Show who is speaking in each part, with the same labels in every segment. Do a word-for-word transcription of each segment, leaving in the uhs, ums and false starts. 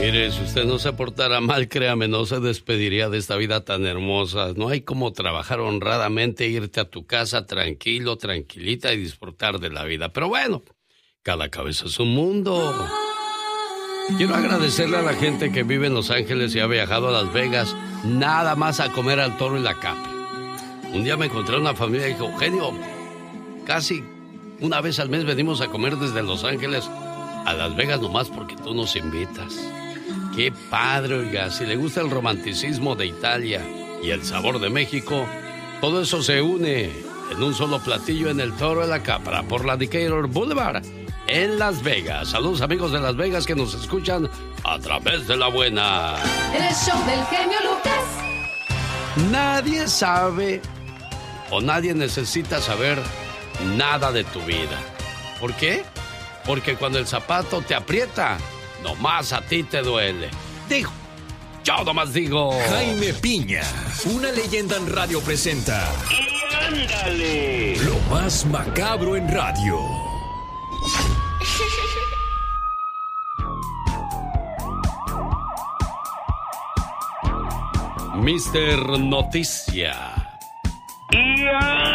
Speaker 1: Mire, si usted no se portara mal, créame, no se despediría de esta vida tan hermosa. No hay como trabajar honradamente, irte a tu casa tranquilo, tranquilita y disfrutar de la vida. Pero bueno, cada cabeza es un mundo. Quiero agradecerle a la gente que vive en Los Ángeles y ha viajado a Las Vegas, nada más a comer al Toro y la Capri. Un día me encontré una familia y dijo, Eugenio, casi una vez al mes venimos a comer desde Los Ángeles a Las Vegas nomás porque tú nos invitas. Qué padre, oiga, si le gusta el romanticismo de Italia y el sabor de México, todo eso se une en un solo platillo en el Toro de la Capra por la Decatur Boulevard en Las Vegas. Saludos amigos de Las Vegas que nos escuchan a través de la buena.
Speaker 2: El show del genio Lucas.
Speaker 1: Nadie sabe o nadie necesita saber nada de tu vida. ¿Por qué? Porque cuando el zapato te aprieta, nomás a ti te duele. Digo, yo nomás digo.
Speaker 3: Jaime Piña, una leyenda en radio presenta.
Speaker 4: ¡Y ándale!
Speaker 3: Lo más macabro en radio.
Speaker 1: mister Noticia.
Speaker 4: ¡Y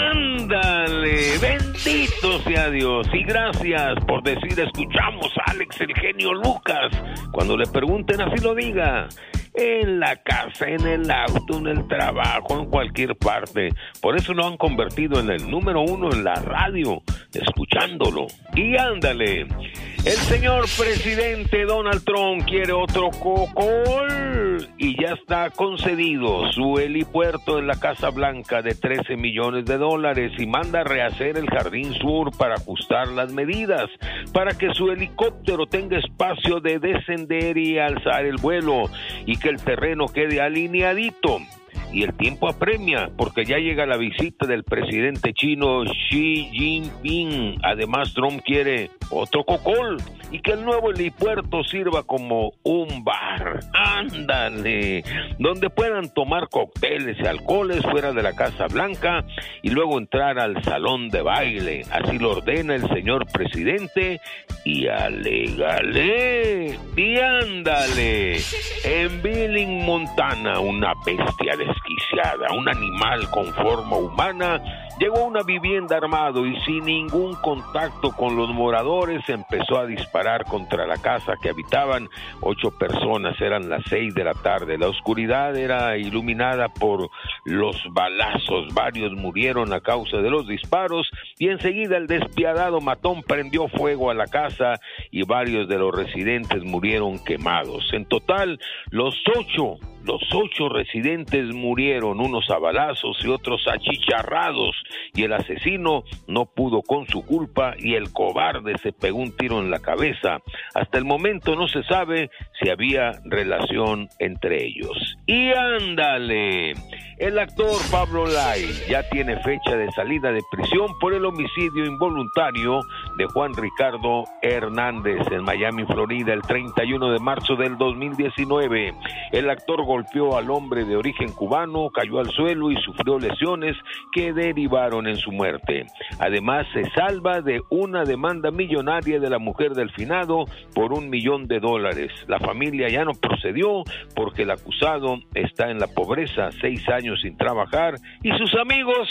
Speaker 4: ándale! Bendito sea Dios y gracias por decir escuchamos a Alex el genio Lucas. Cuando le pregunten así lo diga. En la casa, en el auto, en el trabajo, en cualquier parte. Por eso lo han convertido en el número uno en la radio, escuchándolo. Y ándale, el señor presidente Donald Trump quiere otro cocol y ya está concedido su helipuerto en la Casa Blanca de trece millones de dólares y manda a rehacer el Jardín Sur para ajustar las medidas, para que su helicóptero tenga espacio de descender y alzar el vuelo y que el terreno quede alineadito. Y el tiempo apremia, porque ya llega la visita del presidente chino Xi Jinping. Además, Trump quiere otro cocol y que el nuevo helipuerto sirva como un bar. ¡Ándale! Donde puedan tomar cócteles y alcoholes fuera de la Casa Blanca y luego entrar al salón de baile. Así lo ordena el señor presidente y alégale. ¡Y ándale! En Billings, Montana, una bestia desquiciada, un animal con forma humana, llegó a una vivienda armado y sin ningún contacto con los moradores empezó a disparar contra la casa que habitaban ocho personas. Eran las seis de la tarde. La oscuridad era iluminada por los balazos. Varios murieron a causa de los disparos y enseguida el despiadado matón prendió fuego a la casa y varios de los residentes murieron quemados. En total, los ocho Los ocho residentes murieron, unos a balazos y otros achicharrados, y el asesino no pudo con su culpa y el cobarde se pegó un tiro en la cabeza. Hasta el momento no se sabe si había relación entre ellos. Y ándale, el actor Pablo Lai ya tiene fecha de salida de prisión por el homicidio involuntario de Juan Ricardo Hernández en Miami, Florida, el treinta y uno de marzo del dos mil diecinueve. El actor golpeó al hombre de origen cubano, cayó al suelo y sufrió lesiones que derivaron en su muerte. Además, se salva de una demanda millonaria de la mujer del finado por un millón de dólares. La familia ya no procedió porque el acusado está en la pobreza, seis años sin trabajar, y sus amigos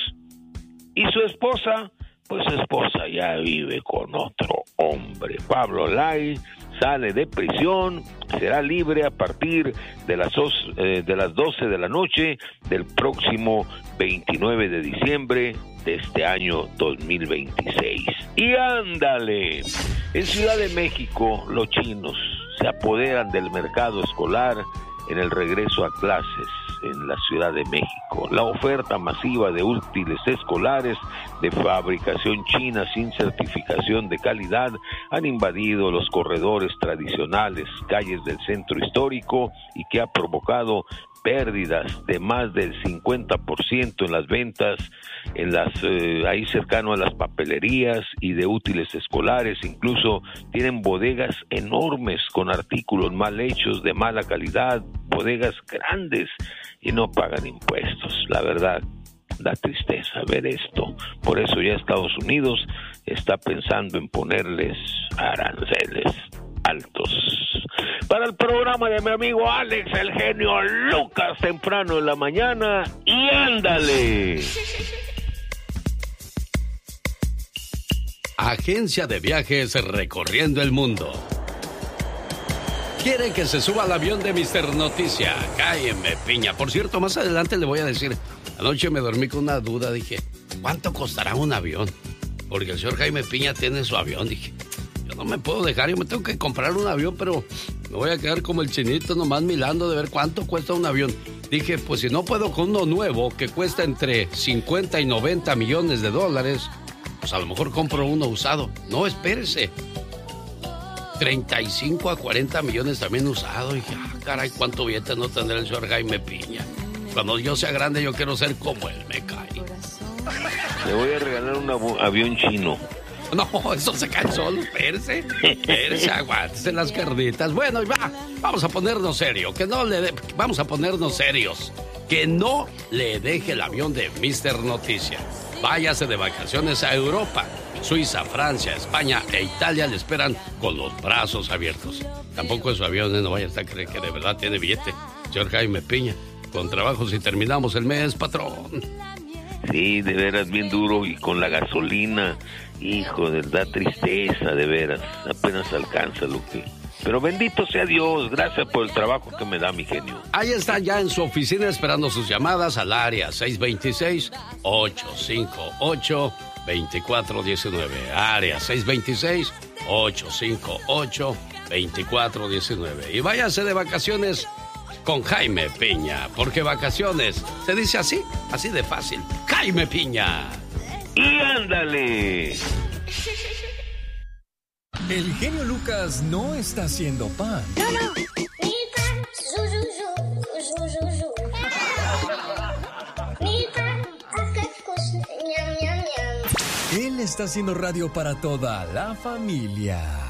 Speaker 4: y su esposa, pues su esposa ya vive con otro hombre. Pablo Lai sale de prisión, será libre a partir de las, eh, de las doce de la noche del próximo veintinueve de diciembre de este año dos mil veintiséis. Y ándale, en Ciudad de México los chinos se apoderan del mercado escolar en el regreso a clases en la Ciudad de México. La oferta masiva de útiles escolares de fabricación china sin certificación de calidad han invadido los corredores tradicionales, calles del centro histórico y que ha provocado pérdidas de más del cincuenta por ciento en las ventas, en las eh, ahí cercano a las papelerías y de útiles escolares. Incluso tienen bodegas enormes con artículos mal hechos, de mala calidad, bodegas grandes y no pagan impuestos. La verdad, da tristeza ver esto. Por eso ya Estados Unidos está pensando en ponerles aranceles altos. para el programa de mi amigo Alex, el genio Lucas, temprano en la mañana. Y ándale.
Speaker 1: Agencia de viajes recorriendo el mundo. ¿Quiere que se suba al avión de mister Noticia? Cálleme, piña. Por cierto, más adelante le voy a decir, anoche me dormí con una duda, dije, ¿cuánto costará un avión? Porque el señor Jaime Piña tiene su avión, dije, yo no me puedo dejar, yo me tengo que comprar un avión, pero me voy a quedar como el chinito nomás mirando de ver cuánto cuesta un avión. Dije, pues si no puedo con uno nuevo que cuesta entre cincuenta y noventa millones de dólares, pues a lo mejor compro uno usado. No, espérese. treinta y cinco a cuarenta millones también usado. Y dije, ah, caray, cuánto billete no tendrá el señor Jaime Piña. Cuando yo sea grande, yo quiero ser como él, me cae.
Speaker 4: Le voy a regalar un avu- avión chino.
Speaker 1: No, eso se cae solo, espérese. Espérese, aguántese las carnitas. Bueno, y va, vamos a ponernos serios. Que no le de... Vamos a ponernos serios. Que no le deje el avión de mister Noticia. Váyase de vacaciones a Europa. Suiza, Francia, España e Italia le esperan con los brazos abiertos. Tampoco es su avión, ¿eh? No vaya a creer que de verdad tiene billete. Señor Jaime Piña, con trabajo si terminamos el mes, patrón.
Speaker 4: Sí, de veras, bien duro. Y con la gasolina, hijo, de da tristeza, de veras. Apenas alcanza lo que... Pero bendito sea Dios, gracias por el trabajo que me da mi genio.
Speaker 1: Ahí está ya en su oficina esperando sus llamadas al área seis dos seis, ocho cinco ocho, dos cuatro uno nueve. Área seis dos seis, ocho cinco ocho, dos cuatro uno nueve. Y váyase de vacaciones con Jaime Piña, porque vacaciones se dice así, así de fácil. Jaime Piña.
Speaker 4: Y ándale.
Speaker 3: El genio Lucas no está haciendo pan.
Speaker 5: No, no. Mi pan, zu, zu, zu, zu, zu, zu. Mi pan, ñam, ñam, ñam.
Speaker 3: Él está haciendo radio para toda la familia.